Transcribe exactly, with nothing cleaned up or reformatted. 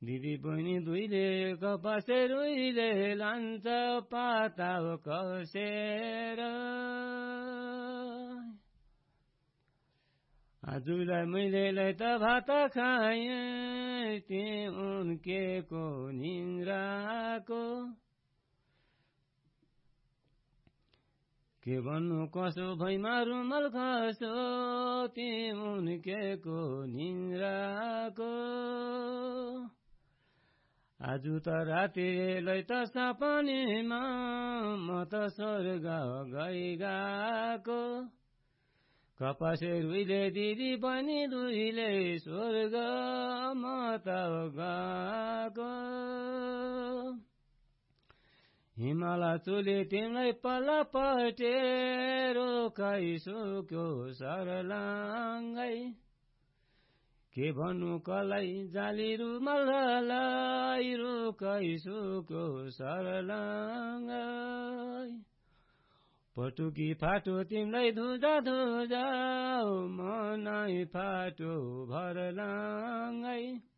दिदी बहिनी दुईले कपासे रुईले लान्छ पाता कसेर आजलाई मैले लै त भात खाएँ ती उन्केको निन्द्राको के भन्नु कसो भैमा रुमल खसो ती उन्केको निन्द्राको आज त रातिलै त सपनीमा म त स्वर्ग गइगाको कपासे रुईले दिदी बहिनी दुईले स्वर्ग म त गएको हिमाला चुली तिमीलाई पल्ला पटेरो सुक्यो सरलाङ्गै के भन्नु कलाई जाली रुमललाई रुकै सुक्यो सरलाङ्गै पटुकी फाटो तिमीलाई धुजा धुजा मनै फाटो भरलाङ्गै